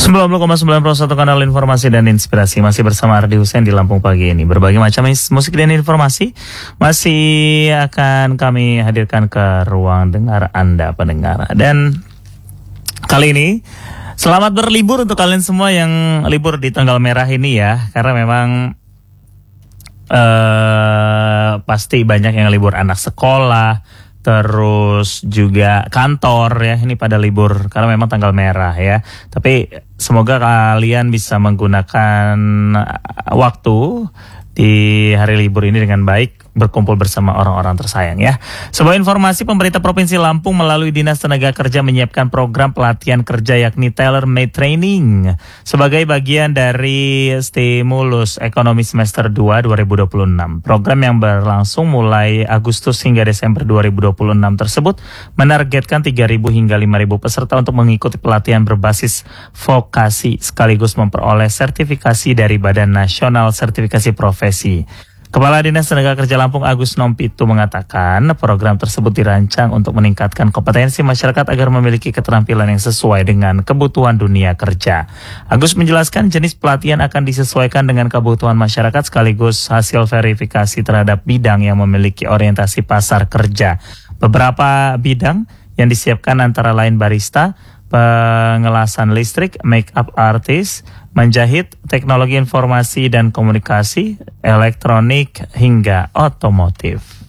90,91 kanal informasi dan inspirasi. Masih bersama Ardi Hussein di Lampung pagi ini. Berbagai macam musik dan informasi masih akan kami hadirkan ke ruang dengar Anda pendengar. Dan kali ini selamat berlibur untuk kalian semua yang libur di tanggal merah ini ya. Karena memang pasti banyak yang libur, anak sekolah, terus juga kantor ya, ini pada libur karena memang tanggal merah ya. Tapi semoga kalian bisa menggunakan waktu di hari libur ini dengan baik, berkumpul bersama orang-orang tersayang ya. Sebuah informasi, pemerintah Provinsi Lampung melalui Dinas Tenaga Kerja menyiapkan program pelatihan kerja yakni Tailor Made Training sebagai bagian dari stimulus ekonomi semester 2 2026. Program yang berlangsung mulai Agustus hingga Desember 2026 tersebut menargetkan 3.000 hingga 5.000 peserta untuk mengikuti pelatihan berbasis vokasi sekaligus memperoleh sertifikasi dari Badan Nasional Sertifikasi Profesi. Kepala Dinas Tenaga Kerja Lampung Agus Nompitu mengatakan program tersebut dirancang untuk meningkatkan kompetensi masyarakat agar memiliki keterampilan yang sesuai dengan kebutuhan dunia kerja. Agus menjelaskan jenis pelatihan akan disesuaikan dengan kebutuhan masyarakat sekaligus hasil verifikasi terhadap bidang yang memiliki orientasi pasar kerja. Beberapa bidang yang disiapkan antara lain barista, pengelasan listrik, make up artist, menjahit, teknologi informasi dan komunikasi, elektronik, hingga otomotif.